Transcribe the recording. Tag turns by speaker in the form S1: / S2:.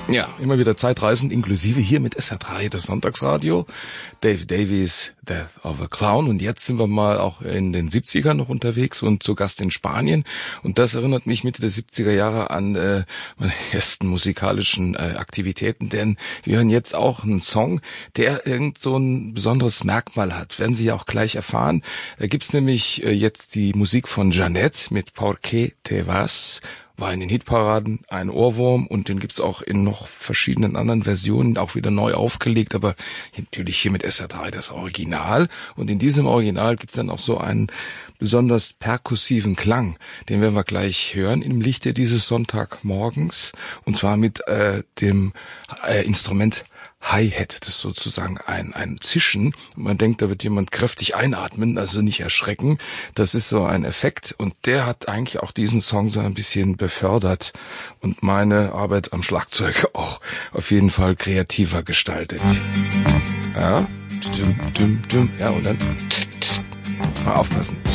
S1: Ja, immer wieder Zeitreisen, inklusive hier mit SR3, das Sonntagsradio. Dave Davies, Death of a Clown. Und jetzt sind wir mal auch in den 70ern noch unterwegs und zu Gast in Spanien. Und das erinnert mich Mitte der 70er Jahre an meine ersten musikalischen Aktivitäten. Denn wir hören jetzt auch einen Song, der irgend so ein besonderes Merkmal hat. Werden Sie ja auch gleich erfahren. Da gibt's nämlich jetzt die Musik von Jeanette mit Por qué te vas. War in den Hitparaden ein Ohrwurm und den gibt's auch in noch verschiedenen anderen Versionen, auch wieder neu aufgelegt, aber natürlich hier mit SR3 das Original. Und in diesem Original gibt's dann auch so einen besonders perkussiven Klang, den werden wir gleich hören im Lichte dieses Sonntagmorgens, und zwar mit dem Instrument Hi-Hat. Das ist sozusagen ein Zischen. Man denkt, da wird jemand kräftig einatmen, also nicht erschrecken. Das ist so ein Effekt und der hat eigentlich auch diesen Song so ein bisschen befördert und meine Arbeit am Schlagzeug auch auf jeden Fall kreativer gestaltet. Ja, ja, und dann mal aufpassen.